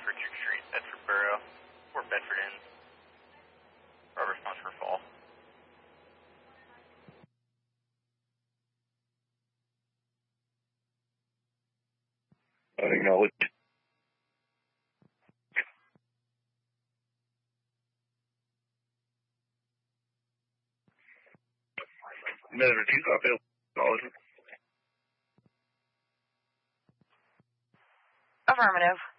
off Richard Street, Bedford Borough, or Bedford Inns. Our response for fall. Acknowledge. Bedford 2, copy. Acknowledgement. Affirmative.